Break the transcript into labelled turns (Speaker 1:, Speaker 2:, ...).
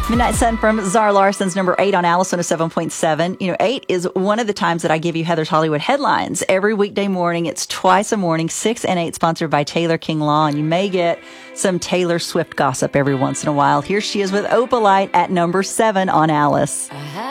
Speaker 1: Midnight Sun from Zara Larson's number 8 on Alice 107.7. 8 is one of the times that I give you Heather's Hollywood headlines. Every weekday morning, it's twice a morning, 6 and 8, sponsored by Taylor King Law. And you may get some Taylor Swift gossip every once in a while. Here she is with Opalite at number 7 on Alice.